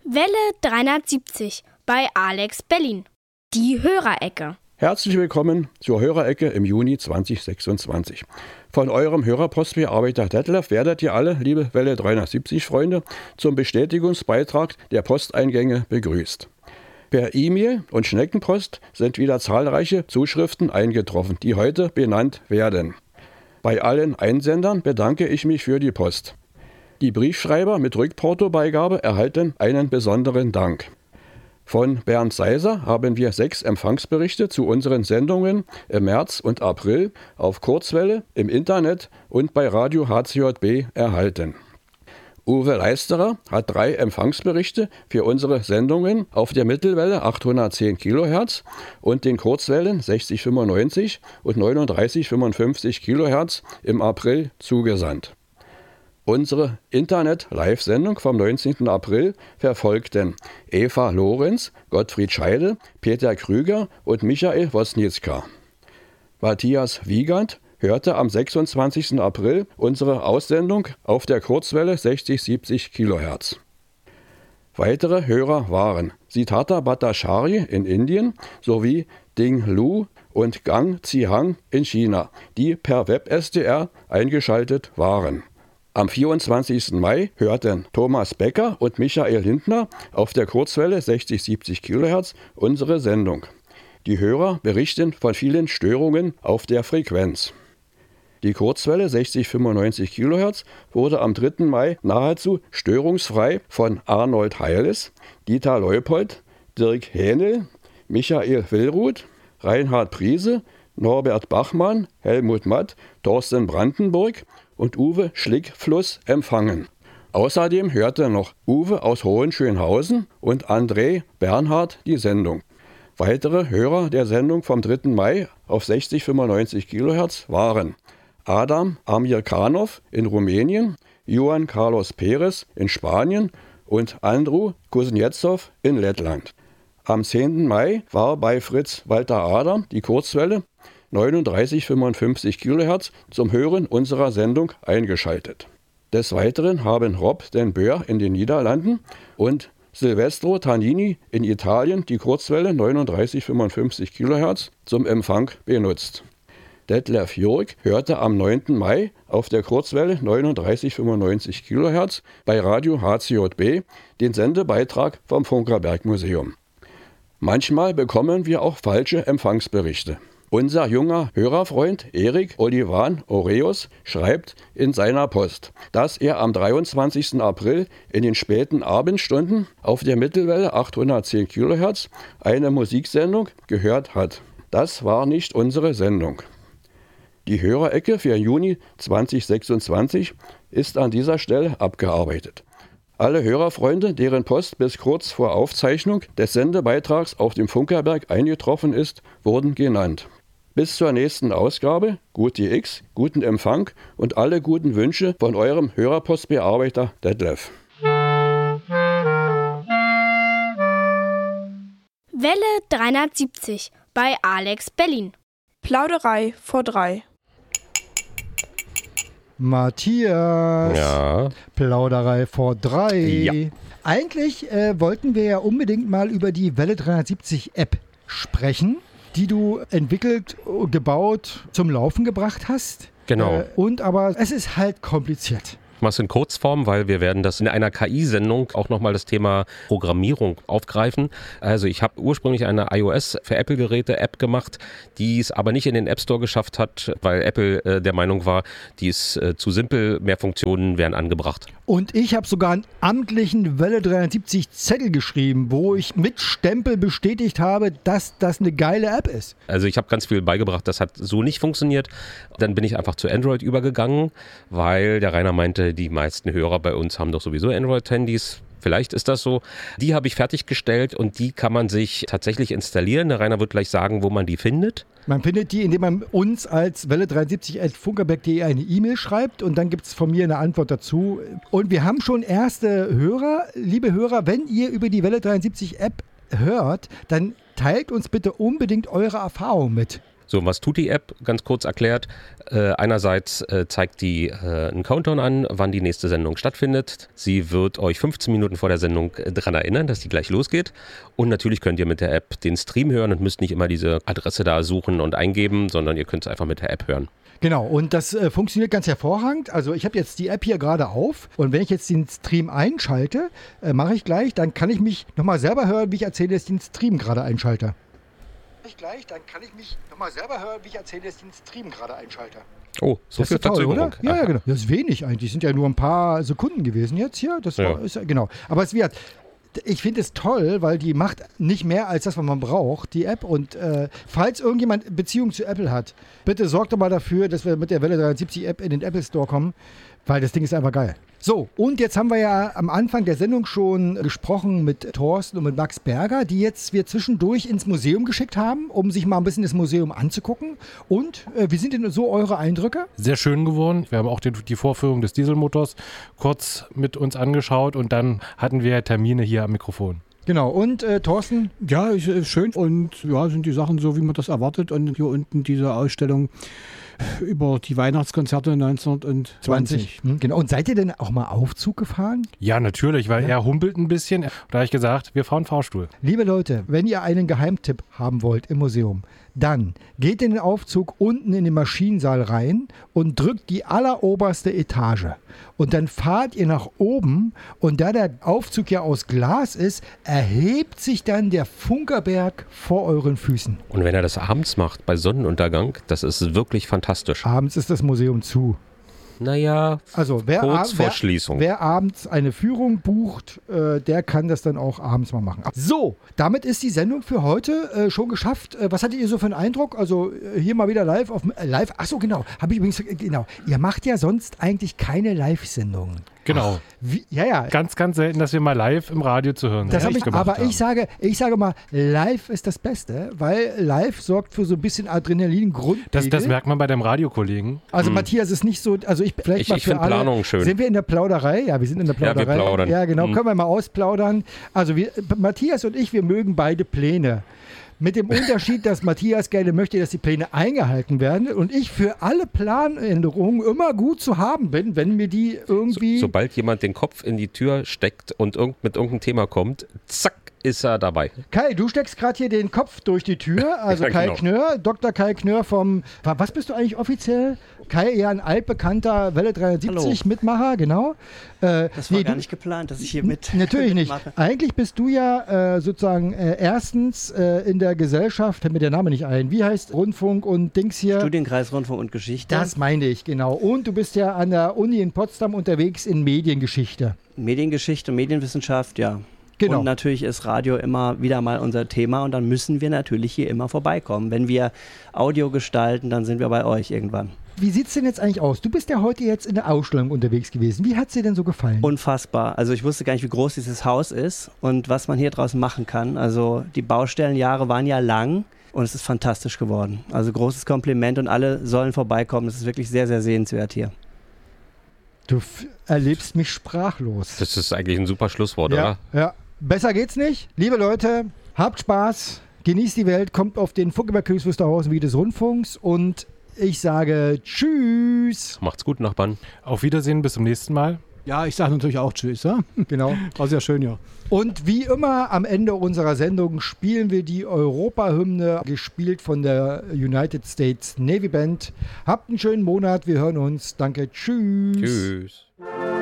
Welle 370 bei Alex Berlin. Die Hörerecke. Herzlich willkommen zur Hörerecke im Juni 2026. Von eurem Hörerpostbearbeiter Detlef werdet ihr alle, liebe Welle 370-Freunde, zum Bestätigungsbeitrag der Posteingänge begrüßt. Per E-Mail und Schneckenpost sind wieder zahlreiche Zuschriften eingetroffen, die heute benannt werden. Bei allen Einsendern bedanke ich mich für die Post. Die Briefschreiber mit Rückportobeigabe erhalten einen besonderen Dank. Von Bernd Seiser haben wir 6 Empfangsberichte zu unseren Sendungen im März und April auf Kurzwelle, im Internet und bei Radio HCJB erhalten. Uwe Leisterer hat 3 Empfangsberichte für unsere Sendungen auf der Mittelwelle 810 kHz und den Kurzwellen 6095 und 3955 kHz im April zugesandt. Unsere Internet-Live-Sendung vom 19. April verfolgten Eva Lorenz, Gottfried Scheide, Peter Krüger und Michael Wosnitzka. Matthias Wiegand hörte am 26. April unsere Aussendung auf der Kurzwelle 60-70 kHz. Weitere Hörer waren Siddhartha Bhattacharya in Indien sowie Ding Lu und Gang Zihang in China, die per WebSDR eingeschaltet waren. Am 24. Mai hörten Thomas Becker und Michael Lindner auf der Kurzwelle 60-70 kHz unsere Sendung. Die Hörer berichten von vielen Störungen auf der Frequenz. Die Kurzwelle 60-95 kHz wurde am 3. Mai nahezu störungsfrei von Arnold Heiles, Dieter Leupold, Dirk Hähnel, Michael Willruth, Reinhard Priese, Norbert Bachmann, Helmut Matt, Thorsten Brandenburg und Uwe Schlickfluss empfangen. Außerdem hörte noch Uwe aus Hohenschönhausen und André Bernhard die Sendung. Weitere Hörer der Sendung vom 3. Mai auf 60-95 kHz waren Adam Amirkanov in Rumänien, Juan Carlos Perez in Spanien und Andrew Kuznetsov in Lettland. Am 10. Mai war bei Fritz Walter Adam die Kurzwelle 3955 kHz zum Hören unserer Sendung eingeschaltet. Des Weiteren haben Rob den Boer in den Niederlanden und Silvestro Tannini in Italien die Kurzwelle 3955 kHz zum Empfang benutzt. Detlef Jörg hörte am 9. Mai auf der Kurzwelle 3995 kHz bei Radio HCJB den Sendebeitrag vom Funkerberg-Museum. Manchmal bekommen wir auch falsche Empfangsberichte. Unser junger Hörerfreund Erik Olivan Oreus schreibt in seiner Post, dass er am 23. April in den späten Abendstunden auf der Mittelwelle 810 kHz eine Musiksendung gehört hat. Das war nicht unsere Sendung. Die Hörerecke für Juni 2026 ist an dieser Stelle abgearbeitet. Alle Hörerfreunde, deren Post bis kurz vor Aufzeichnung des Sendebeitrags auf dem Funkerberg eingetroffen ist, wurden genannt. Bis zur nächsten Ausgabe, Guti X, guten Empfang und alle guten Wünsche von eurem Hörerpostbearbeiter Detlef. Welle 370 bei Alex Berlin. Plauderei vor 3. Matthias, Ja. Plauderei vor 3. Ja. Eigentlich wollten wir ja unbedingt mal über die Welle 370 App sprechen, die du entwickelt, gebaut, zum Laufen gebracht hast. Genau. Aber es ist halt kompliziert. Ich mache es in Kurzform, weil wir werden das in einer KI-Sendung auch nochmal das Thema Programmierung aufgreifen. Also ich habe ursprünglich eine iOS für Apple-Geräte-App gemacht, die es aber nicht in den App Store geschafft hat, weil Apple der Meinung war, die ist zu simpel, mehr Funktionen wären angebracht. Und ich habe sogar einen amtlichen Welle 370 Zettel geschrieben, wo ich mit Stempel bestätigt habe, dass das eine geile App ist. Also ich habe ganz viel beigebracht, das hat so nicht funktioniert. Dann bin ich einfach zu Android übergegangen, weil der Rainer meinte, die meisten Hörer bei uns haben doch sowieso Android-Handys. Vielleicht ist das so. Die habe ich fertiggestellt und die kann man sich tatsächlich installieren. Der Rainer wird gleich sagen, wo man die findet. Man findet die, indem man uns als welle370@funkerberg.de eine E-Mail schreibt und dann gibt es von mir eine Antwort dazu. Und wir haben schon erste Hörer. Liebe Hörer, wenn ihr über die Welle 370 App hört, dann teilt uns bitte unbedingt eure Erfahrung mit. So, was tut die App? Ganz kurz erklärt. Einerseits zeigt die einen Countdown an, wann die nächste Sendung stattfindet. Sie wird euch 15 Minuten vor der Sendung daran erinnern, dass die gleich losgeht. Und natürlich könnt ihr mit der App den Stream hören und müsst nicht immer diese Adresse da suchen und eingeben, sondern ihr könnt es einfach mit der App hören. Genau, und das funktioniert ganz hervorragend. Also ich habe jetzt die App hier gerade auf und wenn ich jetzt den Stream einschalte, mache ich gleich, dann kann ich mich nochmal selber hören, wie ich erzähle, dass ich den Stream gerade einschalte. Oh, so viel Verzögerung. Oder? Ja, genau. Das ist wenig eigentlich. Das sind ja nur ein paar Sekunden gewesen jetzt hier. Das war, genau. Aber es wird... Ich finde es toll, weil die macht nicht mehr als das, was man braucht, die App. Und falls irgendjemand Beziehung zu Apple hat, bitte sorgt doch mal dafür, dass wir mit der Welle 370 App in den Apple Store kommen, weil das Ding ist einfach geil. So, und jetzt haben wir ja am Anfang der Sendung schon gesprochen mit Thorsten und mit Max Berger, die jetzt wir zwischendurch ins Museum geschickt haben, um sich mal ein bisschen das Museum anzugucken. Und wie sind denn so eure Eindrücke? Sehr schön geworden. Wir haben auch die Vorführung des Dieselmotors kurz mit uns angeschaut und dann hatten wir Termine hier am Mikrofon. Genau, und Thorsten? Ja, ist schön und ja, sind die Sachen so, wie man das erwartet. Und hier unten diese Ausstellung über die Weihnachtskonzerte 1920. Genau. Und seid ihr denn auch mal Aufzug gefahren? Ja, natürlich, weil er humpelt ein bisschen. Da habe ich gesagt, wir fahren Fahrstuhl. Liebe Leute, wenn ihr einen Geheimtipp haben wollt im Museum, dann geht in den Aufzug unten in den Maschinensaal rein und drückt die alleroberste Etage. Und dann fahrt ihr nach oben und da der Aufzug ja aus Glas ist, erhebt sich dann der Funkerberg vor euren Füßen. Und wenn er das abends macht, bei Sonnenuntergang, das ist wirklich fantastisch. Abends ist das Museum zu. Naja, also kurz vor Schließung. Wer abends eine Führung bucht, der kann das dann auch abends mal machen. So, damit ist die Sendung für heute schon geschafft. Was hattet ihr so für einen Eindruck? Also hier mal wieder live. Achso, genau. Habe ich übrigens, genau. Ihr macht ja sonst eigentlich keine Live-Sendungen. Genau. Ja. Ganz, ganz selten, dass wir mal live im Radio zu hören sind. Aber ich sage mal, live ist das Beste, weil live sorgt für so ein bisschen Adrenalin-Grundpegel. Das merkt man bei deinem Radiokollegen. Also Matthias ist nicht so, also ich finde Planung schön. Sind wir in der Plauderei? Ja, wir sind in der Plauderei. Ja, wir plaudern. Ja, genau, können wir mal ausplaudern. Also Matthias und ich, wir mögen beide Pläne. Mit dem Unterschied, dass Matthias gerne möchte, dass die Pläne eingehalten werden und ich für alle Planänderungen immer gut zu haben bin, wenn mir die irgendwie... Sobald jemand den Kopf in die Tür steckt und mit irgendeinem Thema kommt, zack, ist er dabei. Kai, du steckst gerade hier den Kopf durch die Tür, also ja, Kai genau. Knör, Dr. Kai Knör vom... Was bist du eigentlich offiziell? Kai, ja, ein altbekannter Welle 370 Mitmacher, genau. Das war gar nicht geplant, dass ich hier natürlich nicht. Mitmache. Eigentlich bist du ja sozusagen erstens in der Gesellschaft, fällt mir der Name nicht ein, wie heißt Rundfunk und Dings hier? Studienkreis Rundfunk und Geschichte. Das meine ich, genau. Und du bist ja an der Uni in Potsdam unterwegs in Mediengeschichte. Mediengeschichte, Medienwissenschaft, ja. Genau. Und natürlich ist Radio immer wieder mal unser Thema und dann müssen wir natürlich hier immer vorbeikommen. Wenn wir Audio gestalten, dann sind wir bei euch irgendwann. Wie sieht es denn jetzt eigentlich aus? Du bist ja heute jetzt in der Ausstellung unterwegs gewesen. Wie hat es dir denn so gefallen? Unfassbar. Also ich wusste gar nicht, wie groß dieses Haus ist und was man hier draußen machen kann. Also die Baustellenjahre waren ja lang und es ist fantastisch geworden. Also großes Kompliment und alle sollen vorbeikommen. Es ist wirklich sehr, sehr sehenswert hier. Du erlebst mich sprachlos. Das ist eigentlich ein super Schlusswort, oder? Ja. Besser geht's nicht. Liebe Leute, habt Spaß, genießt die Welt, kommt auf den Funkeberg Wusterhausen wie des Rundfunks und ich sage Tschüss. Macht's gut, Nachbarn. Auf Wiedersehen, bis zum nächsten Mal. Ja, ich sage natürlich auch Tschüss. Ja? Genau. War sehr schön, ja. Und wie immer am Ende unserer Sendung spielen wir die Europahymne, gespielt von der United States Navy Band. Habt einen schönen Monat, wir hören uns. Danke, tschüss. Tschüss.